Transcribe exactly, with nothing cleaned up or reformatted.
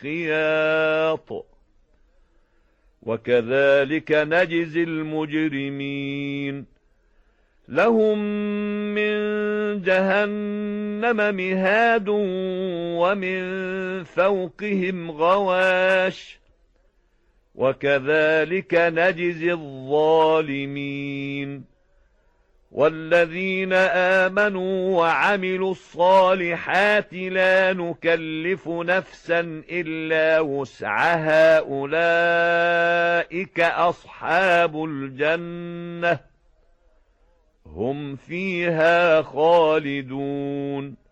الخياط وكذلك نجزي المجرمين لهم من جهنم مهاد ومن فوقهم غواش وكذلك نجزي الظالمين والذين آمنوا وعملوا الصالحات لا نكلف نفسا إلا وسعها أولئك أصحاب الجنة هم فيها خالدون